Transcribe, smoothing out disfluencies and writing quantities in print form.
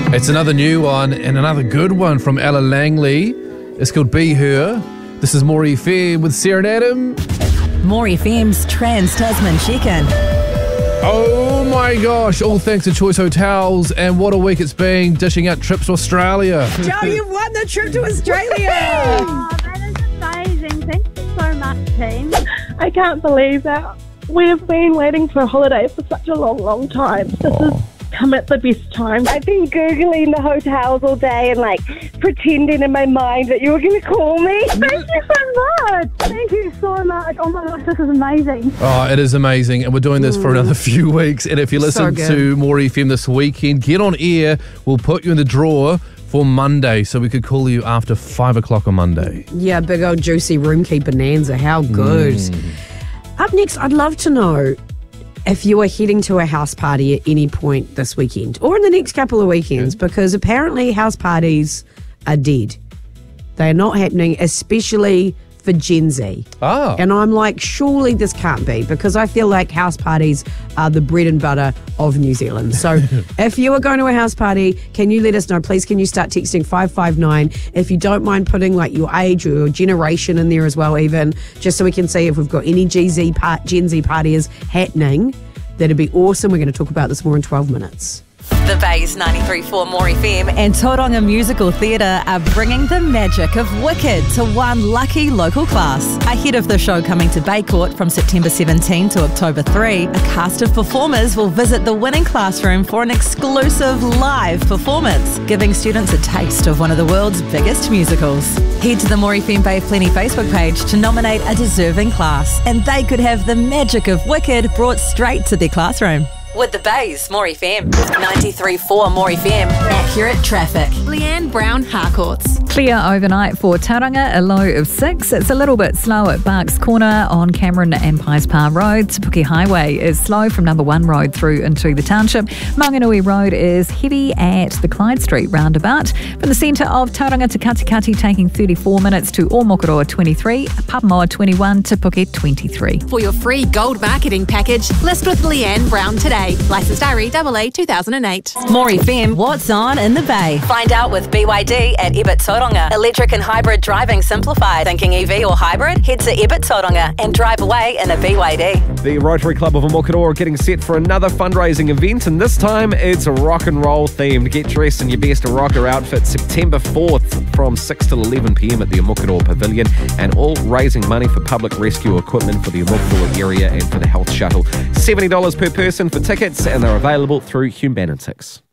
It's another new one and another good one from Ella Langley. It's called Be Her. This is More FM with Sarah and Adam. More FM's Trans-Tasman check-in. Oh my gosh, all thanks to Choice Hotels, and what a week it's been dishing out trips to Australia. Joe, you've won the trip to Australia. Oh, that is amazing. Thank you so much, team. I can't believe that. We've been waiting for a holiday for such a long time. This has come at the best time. I've been Googling the hotels all day and pretending in my mind that you were going to call me. Thank you so much. Thank you so much. Oh my gosh, this is amazing. Oh, it is amazing, and we're doing this for another few weeks. And if you listen to More FM this weekend, get on air. We'll put you in the draw for Monday, so we could call you after 5 o'clock on Monday. Yeah, big old juicy room key bonanza. How good. Up next, I'd love to know if you are heading to a house party at any point this weekend or in the next couple of weekends, because apparently house parties are dead. They are not happening, especially for Gen Z. And I'm like, surely this can't be, because I feel like house parties are the bread and butter of New Zealand. So if you are going to a house party, can you let us know? Please, can you start texting 559 if you don't mind putting your age or your generation in there as well, even, just so we can see if we've got any Gen Z parties happening. That'd be awesome. We're going to talk about this more in 12 minutes. The Bay's 93.4 More FM and Tauranga Musical Theatre are bringing the magic of Wicked to one lucky local class. Ahead of the show coming to Bay Court from September 17 to October 3, a cast of performers will visit the winning classroom for an exclusive live performance, giving students a taste of one of the world's biggest musicals. Head to the More FM Bay of Plenty Facebook page to nominate a deserving class, and they could have the magic of Wicked brought straight to their classroom. With the Bay's More FM. 93.4 More FM. Accurate traffic. Leanne Brown Harcourts. Clear overnight for Tauranga, a low of 6. It's a little bit slow at Barks Corner on Cameron and Pies Par Road. Te Puke Highway is slow from number 1 road through into the township. Manganui Road is heavy at the Clyde Street roundabout. From the centre of Tauranga to Katikati, taking 34 minutes to Omokoroa 23, Papamoa 21, Te Puke 23. For your free gold marketing package, list with Leanne Brown today. Licensed REAA 2008. More FM, what's on in the Bay? Find out with BYD at Ebert Tauranga. Electric and hybrid driving simplified. Thinking EV or hybrid? Head to Ebert Tauranga and drive away in a BYD. The Rotary Club of Omokoroa getting set for another fundraising event, and this time it's rock and roll themed. Get dressed in your best rocker outfit September 4th from 6 till 11 p.m. at the Omokoroa Pavilion, and all raising money for public rescue equipment for the Omokoroa area and for the health shuttle. $70 per person for tickets, and they're available through Hume Bannantix.